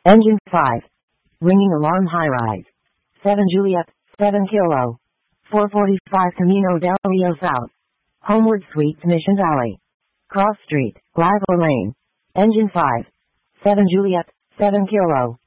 Engine 5. Ringing alarm high rise. 7 Juliet, 7 Kilo. 445 Camino del Rio South. Homeward Suites Mission Valley. Cross Street, Glasgow Lane. Engine 5. 7 Juliet, 7 Kilo.